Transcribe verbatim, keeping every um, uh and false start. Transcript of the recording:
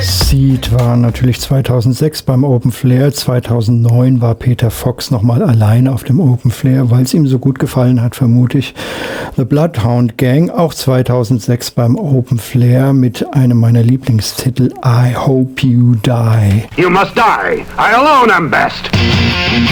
Seed war natürlich zweitausendsechs beim Open Flair. zweitausendneun war Peter Fox nochmal allein auf dem Open Flair, weil es ihm so gut gefallen hat, vermute ich. The Bloodhound Gang, auch zweitausendsechs beim Open Flair mit einem meiner Lieblingstitel I Hope You Die. You must die. I alone am best.